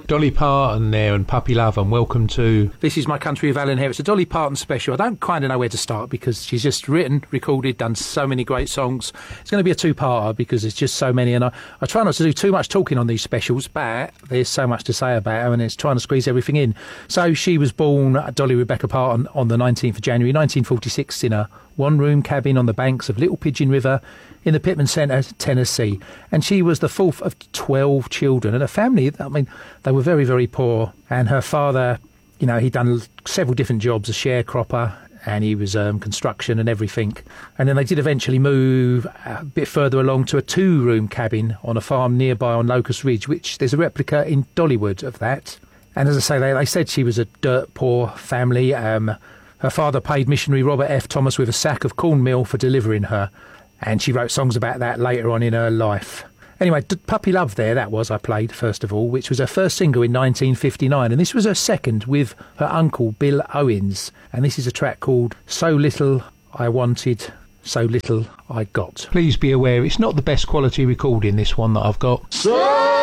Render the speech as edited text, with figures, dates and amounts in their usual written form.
Dolly Parton there and Puppy Love, and welcome to This Is My Country with Alan Hare. It's a Dolly Parton special. I don't kind of know where to start because she's just written, recorded, done so many great songs. It's going to be a two-parter because there's just so many, and I try not to do too much talking on these specials, but there's so much to say about her and it's trying to squeeze everything in. So she was born, Dolly Rebecca Parton, on the 19th of January 1946 in a one-room cabin on the banks of Little Pigeon River in the Pittman Center, Tennessee. And she was the fourth of 12 children. And her family, I mean, they were very, very poor. And her father, you know, he'd done several different jobs, a sharecropper, and he was construction and everything. And then they did eventually move a bit further along to a two-room cabin on a farm nearby on Locust Ridge, which there's a replica in Dollywood of that. And as I say, they said she was a dirt poor family. Her father paid missionary Robert F. Thomas with a sack of cornmeal for delivering her. And she wrote songs about that later on in her life. Anyway, Puppy Love there, that was I played, first of all, which was her first single in 1959. And this was her second with her uncle, Bill Owens. And this is a track called So Little I Wanted, So Little I Got. Please be aware, it's not the best quality recording, this one that I've got.